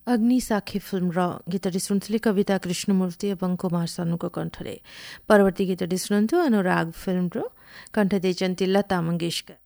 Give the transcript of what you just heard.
अग्निसाखी film गीतटी शुणुले कविता कृष्णमूर्ति एवं कुमार सानुको कण्ठले। परवर्ती गीतटी शुणन्तु अनुराग film कंठ देचन्ती लता मंगेशकर।